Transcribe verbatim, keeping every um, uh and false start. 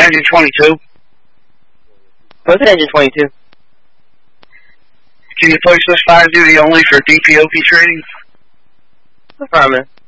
engine twenty-two. What's an engine twenty-two? Can you place this five duty only for D P O P training? No problem, man.